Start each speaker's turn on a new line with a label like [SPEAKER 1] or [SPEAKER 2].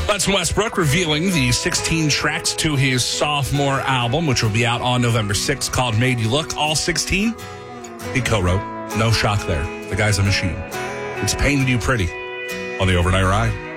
[SPEAKER 1] Russell Westbrook revealing the 16 tracks to his sophomore album, which will be out on November 6th, called Made You Look. All 16 he co-wrote. No shock there. The guy's a machine. It's Painted You Pretty on the Overnight Ride.